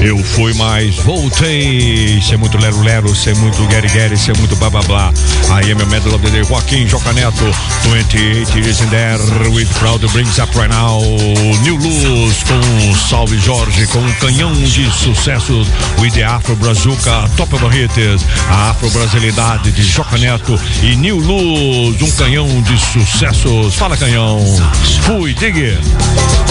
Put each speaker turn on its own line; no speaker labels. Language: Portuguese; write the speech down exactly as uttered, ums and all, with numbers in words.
Eu fui, mas voltei. Cê é muito lero lero, cê é muito gueri gueri, cê é muito blá blá blá. I am a medal of the day. Joaquim Joca Neto, twenty-eight years in there with proud brings up right now. New Luz com Salve Jorge, com um canhão de sucessos. With the Afro Brazuca, Top of the Hits. A Afro Brasilidade de Joca Neto e New Luz, um canhão de sucessos. Fala, canhão. Fui, diga.